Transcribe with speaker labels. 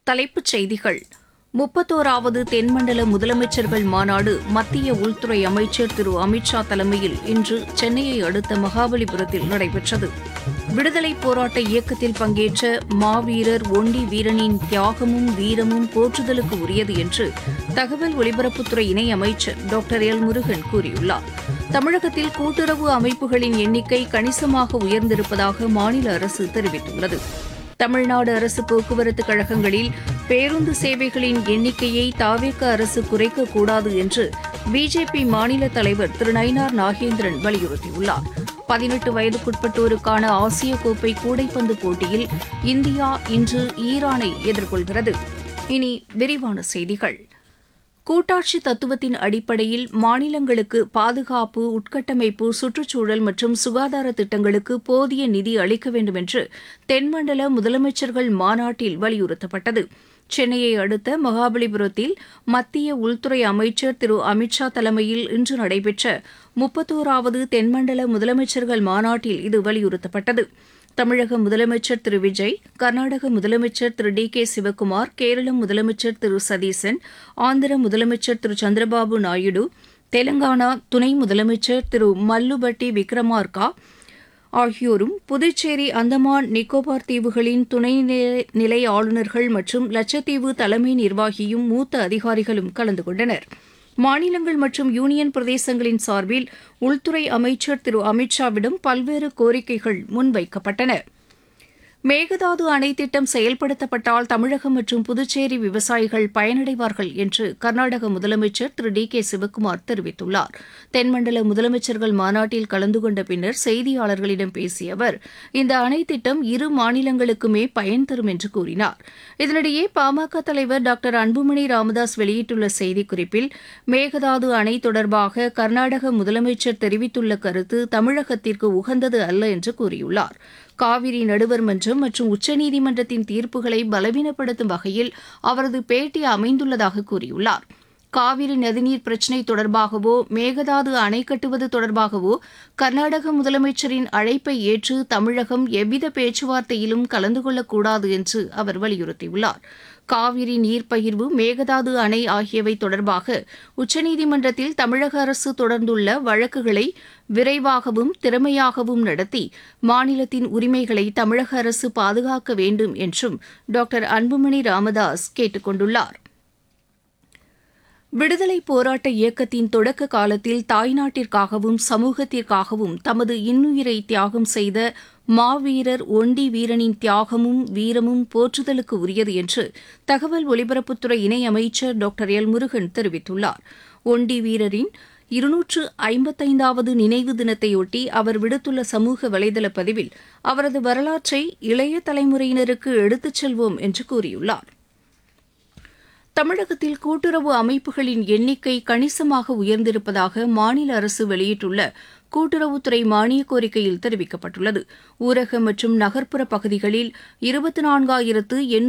Speaker 1: தலைப்புச் செய்திகள். 31வது தென்மண்டல முதலமைச்சர்கள் மாநாடு மத்திய உள்துறை அமைச்சர் திரு அமித் ஷா தலைமையில் இன்று சென்னையை அடுத்த மகாபலிபுரத்தில் நடைபெற்றது. விடுதலைப் போராட்ட இயக்கத்தில் பங்கேற்ற மாவீரர் ஒண்டி வீரனின் தியாகமும் வீரமும் போற்றுதலுக்கு உரியது என்று தகவல் ஒலிபரப்புத்துறை இணையமைச்சர் டாக்டர் எல் முருகன் கூறியுள்ளார். தமிழகத்தில் கூட்டுறவு அமைப்புகளின் எண்ணிக்கை கணிசமாக உயர்ந்திருப்பதாக மாநில அரசு தெரிவித்துள்ளது. தமிழ்நாடு அரசு போக்குவரத்து கழகங்களில் பேருந்து சேவைகளின் எண்ணிக்கையை தவேக அரசு குறைக்கக்கூடாது என்று பிஜேபி மாநில தலைவர் திரு நயினார் நாகேந்திரன் வலியுறுத்தியுள்ளார். 18 வயதுக்குட்பட்டோருக்கான ஆசிய கோப்பை கூடைப்பந்து போட்டியில் இந்தியா இன்று ஈரானை எதிர்கொள்கிறது. இனி விரிவான செய்திகள். கூட்டாட்சி தத்துவத்தின் அடிப்படையில் மாநிலங்களுக்கு பாதுகாப்பு, உட்கட்டமைப்பு, சுற்றுச்சூழல் மற்றும் சுகாதார திட்டங்களுக்கு போதிய நிதி அளிக்க வேண்டும் என்று தென்மண்டல முதலமைச்சர்கள் மாநாட்டில் வலியுறுத்தப்பட்டது. சென்னையை அடுத்த மகாபலிபுரத்தில் மத்திய உள்துறை அமைச்சர் திரு அமித் ஷா தலைமையில் இன்று நடைபெற்ற 31வது தென்மண்டல முதலமைச்சர்கள் மாநாட்டில் இது வலியுறுத்தப்பட்டது. தமிழக முதலமைச்சர் திரு விஜய், கர்நாடக முதலமைச்சர் திரு டி.கே. சிவக்குமார், கேரள முதலமைச்சர் திரு சதீசன், ஆந்திர முதலமைச்சர் திரு சந்திரபாபு நாயுடு, தெலங்கானா துணை முதலமைச்சர் திரு மல்லுபட்டி விக்ரமார்கா ஆகியோரும், புதுச்சேரி, அந்தமான் நிக்கோபார் தீவுகளின் துணைநிலை ஆளுநர்கள் மற்றும் லட்சத்தீவு தலைமை நிர்வாகியும் மூத்த அதிகாரிகளும் கலந்து கொண்டனர். மாநிலங்கள் மற்றும் யூனியன் பிரதேசங்களின் சார்பில் உள்துறை அமைச்சர் திரு அமித் ஷாவிடம் பல்வேறு கோரிக்கைகள் முன்வைக்கப்பட்டன. மேகதாது அணை திட்டம் செயல்படுத்தப்பட்டால் தமிழகம் மற்றும் புதுச்சேரி விவசாயிகள் பயனடைவார்கள் என்று கர்நாடக முதலமைச்சர் திரு டி.கே. சிவக்குமார் தெரிவித்துள்ளார். தென்மண்டல முதலமைச்சர்கள் மாநாட்டில் கலந்து கொண்ட பின்னர் செய்தியாளர்களிடம் பேசிய அவர், இந்த அணை திட்டம் இரு மாநிலங்களுக்குமே பயன் தரும் என்று கூறினார். இதனிடையே பாமக தலைவர் டாக்டர் அன்புமணி ராமதாஸ் வெளியிட்டுள்ள செய்திக்குறிப்பில், மேகதாது அணை தொடர்பாக கர்நாடக முதலமைச்சர் தெரிவித்துள்ள கருத்து தமிழகத்திற்கு உகந்தது அல்ல என்று கூறியுள்ளார். காவிரி நடுவர் மன்றம் மற்றும் உச்சநீதிமன்றத்தின் தீர்ப்புகளை பலவீனப்படுத்தும் வகையில் அவரது பேட்டி அமைந்துள்ளதாக கூறியுள்ளார். காவிரி நதிநீர் பிரச்சினை தொடர்பாகவோ மேகதாது அணை கட்டுவது தொடர்பாகவோ கர்நாடக முதலமைச்சரின் அழைப்பை ஏற்று தமிழகம் எவ்வித பேச்சுவார்த்தையிலும் கலந்து கொள்ளக்கூடாது என்று அவர் வலியுறுத்தியுள்ளார். காவிரி நீர் பகிர்வு, மேகதாது அணை ஆகியவை தொடர்பாக உச்சநீதிமன்றத்தில் தமிழக அரசு தொடர்ந்துள்ள வழக்குகளை விரைவாகவும் திறமையாகவும் நடத்தி மாநிலத்தின் உரிமைகளை தமிழக அரசு பாதுகாக்க வேண்டும் என்றும் டாக்டர் அன்புமணி ராமதாஸ் கேட்டுக் கொண்டுள்ளார். விடுதலைப் போராட்ட இயக்கத்தின் தொடக்க காலத்தில் தாய்நாட்டிற்காகவும் சமூகத்திற்காகவும் தமது இன்னுயிரை தியாகம் செய்த மாவீரர் ஒண்டி வீரனின் தியாகமும் வீரமும் போற்றுதலுக்கு உரியது என்று தகவல் ஒலிபரப்புத்துறை இணையமைச்சர் டாக்டர் எல் முருகன் தெரிவித்துள்ளார். ஒண்டி வீரரின் 255வது நினைவு தினத்தையொட்டி அவர் விடுத்துள்ள சமூக வலைதள பதிவில், அவரது வரலாற்றை இளைய தலைமுறையினருக்கு எடுத்துச் செல்வோம் என்று கூறியுள்ளார். தமிழகத்தில் கூட்டுறவு அமைப்புகளின் எண்ணிக்கை கணிசமாக உயர்ந்திருப்பதாக மாநில அரசு வெளியிட்டுள்ள கூட்டுறவுத்துறை மானியக் கோரிக்கையில் தெரிவிக்கப்பட்டுள்ளது. ஊரக மற்றும் நகர்ப்புற பகுதிகளில் 24,800